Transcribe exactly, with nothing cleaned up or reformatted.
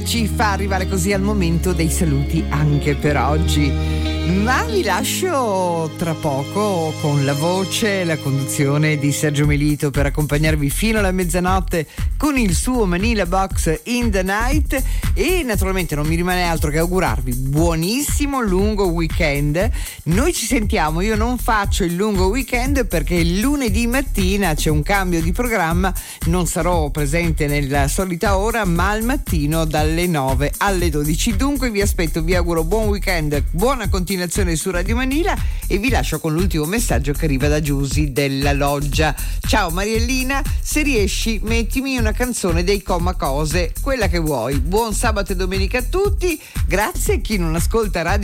Ci fa arrivare così al momento dei saluti anche per oggi. Ma vi lascio tra poco con la voce, la conduzione di Sergio Melito per accompagnarvi fino alla mezzanotte con il suo Manila Box in the Night, e naturalmente non mi rimane altro che augurarvi buonissimo lungo weekend. Noi ci sentiamo, io non faccio il lungo weekend perché il lunedì mattina c'è un cambio di programma, non sarò presente nella solita ora ma al mattino dalle nove alle dodici. Dunque vi aspetto, vi auguro buon weekend, buona continuazione su Radio Manila e vi lascio con l'ultimo messaggio che arriva da Giusy della Loggia. Ciao Mariellina, se riesci mettimi una canzone dei Coma Cose, quella che vuoi. Buon sabato e domenica a tutti, grazie a chi non ascolta Radio